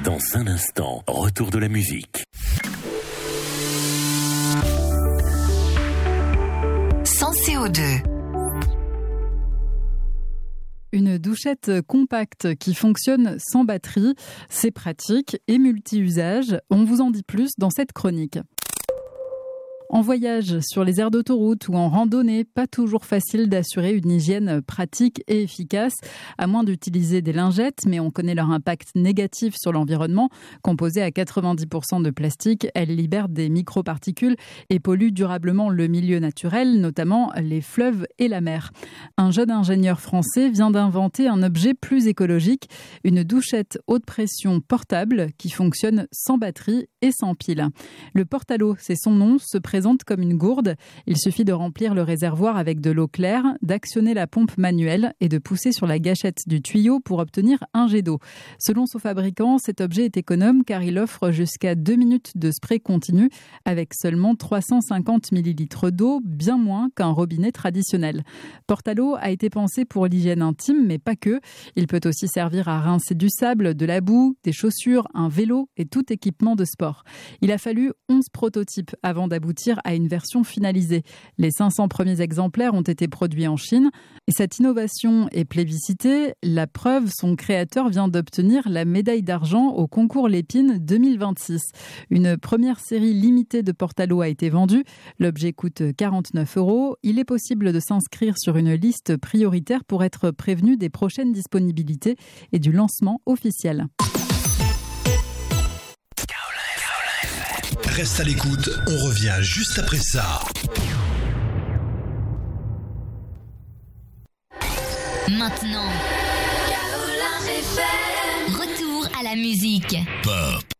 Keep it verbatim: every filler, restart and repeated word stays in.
Dans un instant, retour de la musique. Sans C O deux. Une douchette compacte qui fonctionne sans batterie, c'est pratique et multi-usage. On vous en dit plus dans cette chronique. En voyage, sur les aires d'autoroute ou en randonnée, pas toujours facile d'assurer une hygiène pratique et efficace, à moins d'utiliser des lingettes, mais on connaît leur impact négatif sur l'environnement. Composée à quatre-vingt-dix pour cent de plastique, elle libère des microparticules et pollue durablement le milieu naturel, notamment les fleuves et la mer. Un jeune ingénieur français vient d'inventer un objet plus écologique, une douchette haute pression portable qui fonctionne sans batterie et sans pile. Le Portalo, c'est son nom, se présente comme une gourde. Il suffit de remplir le réservoir avec de l'eau claire, d'actionner la pompe manuelle et de pousser sur la gâchette du tuyau pour obtenir un jet d'eau. Selon son fabricant, cet objet est économe car il offre jusqu'à deux minutes de spray continu avec seulement trois cent cinquante millilitres d'eau, bien moins qu'un robinet traditionnel. Portalo a été pensé pour l'hygiène intime, mais pas que. Il peut aussi servir à rincer du sable, de la boue, des chaussures, un vélo et tout équipement de sport. Il a fallu onze prototypes avant d'aboutir à une version finalisée. Les cinq cents premiers exemplaires ont été produits en Chine et cette innovation est plébiscitée. La preuve, son créateur vient d'obtenir la médaille d'argent au concours Lépine deux mille vingt-six. Une première série limitée de Portalo a été vendue. L'objet coûte quarante-neuf euros. Il est possible de s'inscrire sur une liste prioritaire pour être prévenu des prochaines disponibilités et du lancement officiel. Reste à l'écoute, on revient juste après ça. Maintenant, retour à la musique. Pop.